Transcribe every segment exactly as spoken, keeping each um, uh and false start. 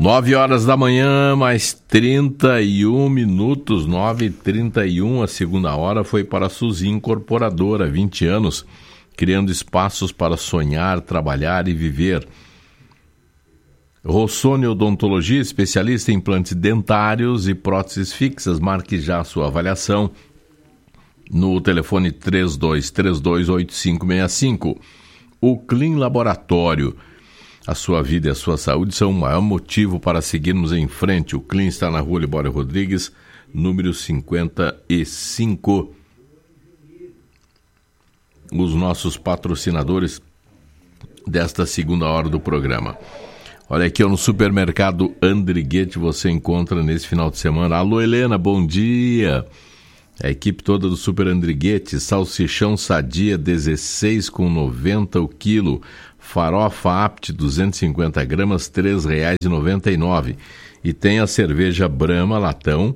Nove horas da manhã, mais trinta e um minutos, nove e trinta e um, a segunda hora foi para a Suzy Incorporadora, vinte anos, criando espaços para sonhar, trabalhar e viver. Rossoni Odontologia, especialista em implantes dentários e próteses fixas, marque já a sua avaliação no telefone três dois três dois, oito cinco seis cinco. O Clean Laboratório. A sua vida e a sua saúde são o maior motivo para seguirmos em frente. O Clean está na rua Libório Rodrigues, número cinquenta e cinco. Os nossos patrocinadores desta segunda hora do programa. Olha aqui, ó, no supermercado Andriguete você encontra nesse final de semana. Alô, Helena, bom dia. A equipe toda do Super Andriguete, salsichão sadia dezesseis reais e noventa centavos o quilo. Farofa Apt duzentos e cinquenta gramas, três reais e noventa e nove centavos. E tem a cerveja Brahma Latão,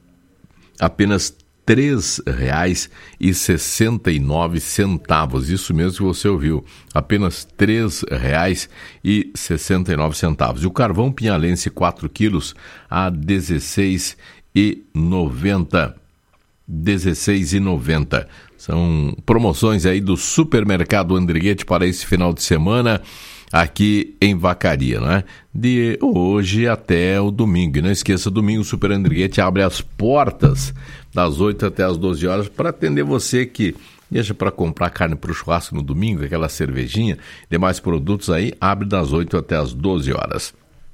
apenas três reais e sessenta e nove centavos. Isso mesmo que você ouviu, apenas três reais e sessenta e nove centavos. E o carvão pinhalense quatro quilos a dezesseis reais e noventa centavos. dezesseis reais e noventa centavos. São promoções aí do Supermercado Andriguete para esse final de semana aqui em Vacaria, né? De hoje até o domingo. E não esqueça, domingo o Super Andriguete abre as portas das oito até as doze horas para atender você que deixa para comprar carne para o churrasco no domingo, aquela cervejinha, demais produtos aí, abre das oito até as doze horas.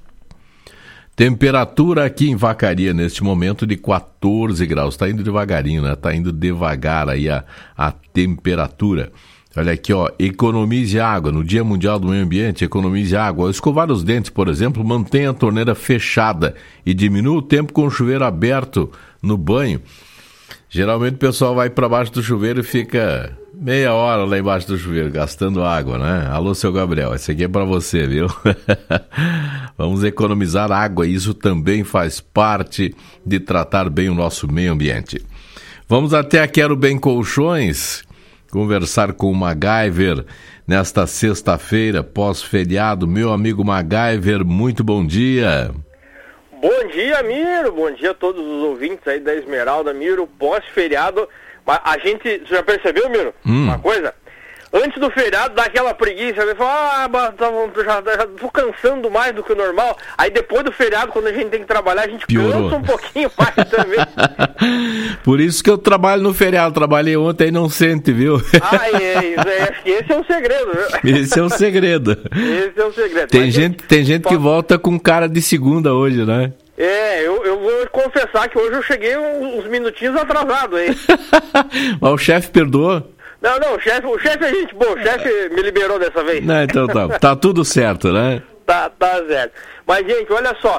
Temperatura aqui em Vacaria neste momento de quatorze graus. Está indo devagarinho, né? Está indo devagar aí a, a temperatura. Olha aqui, ó, economize água. No Dia Mundial do Meio Ambiente, economize água. Ao escovar os dentes, por exemplo, mantenha a torneira fechada e diminua o tempo com o chuveiro aberto no banho. Geralmente o pessoal vai para baixo do chuveiro e fica meia hora lá embaixo do chuveiro, gastando água, né? Alô, seu Gabriel, esse aqui é para você, viu? Vamos economizar água, isso também faz parte de tratar bem o nosso meio ambiente. Vamos até a Quero Bem Colchões, conversar com o MacGyver nesta sexta-feira, pós-feriado. Meu amigo MacGyver, muito bom dia. Bom dia, Miro. Bom dia a todos os ouvintes aí da Esmeralda, Miro. Pós-feriado, a gente, você já percebeu, Miro? Hum. Uma coisa? Antes do feriado dá aquela preguiça, né? Fala, ah, já, já tô cansando mais do que o normal. Aí depois do feriado, quando a gente tem que trabalhar, a gente Piorou. cansa um pouquinho mais também. Por isso que eu trabalho no feriado. Trabalhei ontem e não sente, viu? Ah, é, é, acho que esse é o segredo, viu? Esse é o segredo. Esse é o segredo. Tem Mas gente, tem gente pode... que volta com cara de segunda hoje, né? É, eu, eu vou confessar que hoje eu cheguei uns, uns minutinhos atrasado aí. Mas o chefe perdoou? Não, não, o chefe, o chefe é gente boa, o chefe me liberou dessa vez. Não, então tá, tá tudo certo, né? Tá, tá certo. Mas, gente, olha só,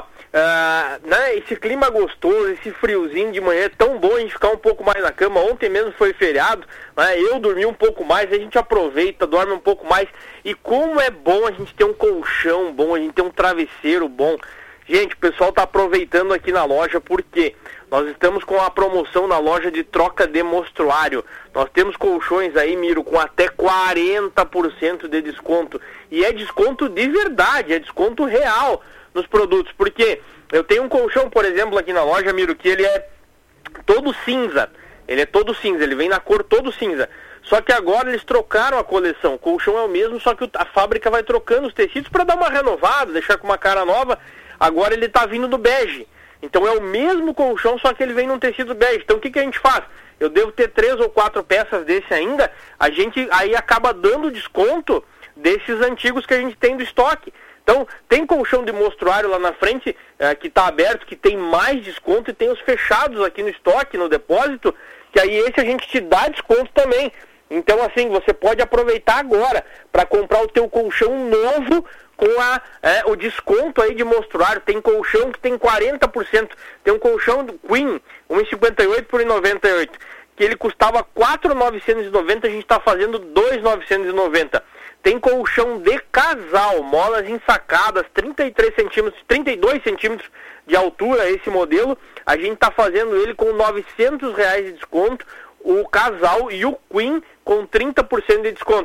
uh, né, esse clima gostoso, esse friozinho de manhã, é tão bom a gente ficar um pouco mais na cama. Ontem mesmo foi feriado, né, eu dormi um pouco mais, a gente aproveita, dorme um pouco mais. E como é bom a gente ter um colchão bom, a gente ter um travesseiro bom. Gente, o pessoal tá aproveitando aqui na loja, porque nós estamos com a promoção na loja de troca de mostruário. Nós temos colchões aí, Miro, com até quarenta por cento de desconto. E é desconto de verdade, é desconto real nos produtos. Porque eu tenho um colchão, por exemplo, aqui na loja, Miro, que ele é todo cinza. Ele é todo cinza, ele vem na cor todo cinza. Só que agora eles trocaram a coleção. O colchão é o mesmo, só que a fábrica vai trocando os tecidos para dar uma renovada, deixar com uma cara nova. Agora ele tá vindo do bege. Então é o mesmo colchão, só que ele vem num tecido bege. Então o que, que a gente faz? Eu devo ter três ou quatro peças desse ainda. A gente aí acaba dando desconto desses antigos que a gente tem do estoque. Então tem colchão de mostruário lá na frente é, que está aberto, que tem mais desconto, e tem os fechados aqui no estoque, no depósito, que aí esse a gente te dá desconto também. Então assim, você pode aproveitar agora para comprar o teu colchão novo com a, é, o desconto aí de mostruário. Tem colchão que tem quarenta por cento. Tem um colchão do Queen, um e cinquenta e oito por noventa e oito, que ele custava quatro mil novecentos e noventa, a gente está fazendo dois mil novecentos e noventa. Tem colchão de casal, molas ensacadas, trinta e três centímetros, trinta e dois centímetros de altura, esse modelo. A gente está fazendo ele com novecentos reais de desconto. O casal e o Queen com trinta por cento de desconto.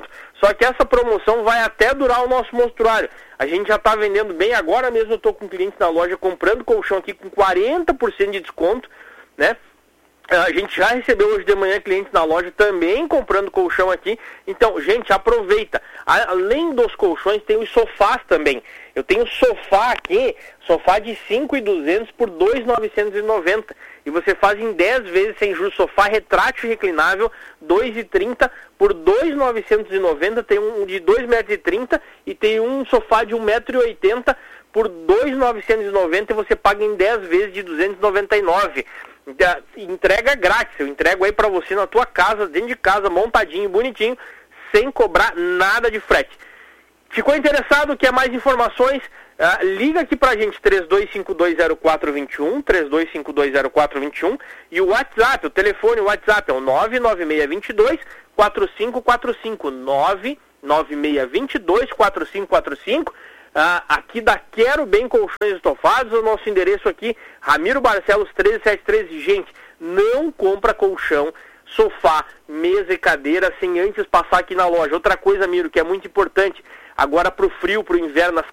Só que essa promoção vai até durar o nosso monstruário. A gente já está vendendo bem, agora mesmo eu estou com clientes na loja comprando colchão aqui com quarenta por cento de desconto, né? A gente já recebeu hoje de manhã clientes na loja também comprando colchão aqui. Então, gente, aproveita. Além dos colchões, tem os sofás também. Eu tenho sofá aqui, sofá de cinco mil e duzentos por dois mil novecentos e noventa. E você faz em dez vezes sem juros. Sofá retrátil reclinável, dois mil e trinta por dois mil novecentos e noventa. Tem um de dois metros e trinta e tem um sofá de um metro e oitenta por dois mil novecentos e noventa e você paga em dez vezes de duzentos e noventa e nove. Entrega grátis, eu entrego aí pra você na tua casa, dentro de casa, montadinho, bonitinho, sem cobrar nada de frete. Ficou interessado? Quer mais informações? Uh, liga aqui pra gente, três dois cinco dois zero quatro dois um, três dois cinco dois zero quatro dois um, e o WhatsApp, o telefone, o WhatsApp é o nove nove seis dois dois quatro cinco quatro cinco, nove nove seis dois dois quatro cinco quatro cinco. Uh, aqui da Quero Bem Colchões Estofados, o nosso endereço aqui, Ramiro Barcelos treze setenta e três. Gente, não compra colchão, sofá, mesa e cadeira sem antes passar aqui na loja. Outra coisa, Miro, que é muito importante, agora pro frio, pro inverno, as